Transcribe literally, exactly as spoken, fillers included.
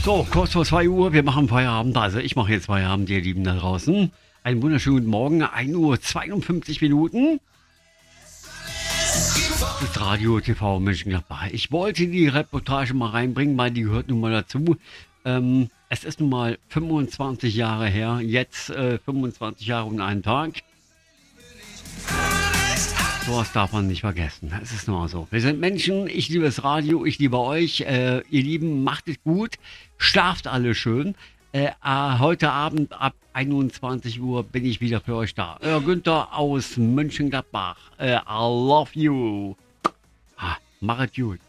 So, kurz vor zwei Uhr, wir machen Feierabend. Also ich mache jetzt Feierabend, ihr Lieben da draußen. Einen wunderschönen guten Morgen, ein Uhr zweiundfünfzig Minuten. Das ist Radio T V Mönchengladbach. Ich wollte die Reportage mal reinbringen, weil die gehört nun mal dazu. Ähm, es ist nun mal fünfundzwanzig Jahre her, jetzt äh, fünfundzwanzig Jahre und einen Tag. Sowas darf man nicht vergessen. Es ist nur so. Wir sind Menschen, ich liebe das Radio, ich liebe euch. Äh, ihr Lieben, macht es gut, schlaft alle schön. Äh, äh, heute Abend ab einundzwanzig Uhr bin ich wieder für euch da. Äh, Günther aus Mönchengladbach. Äh, I love you. Ah, mach es gut.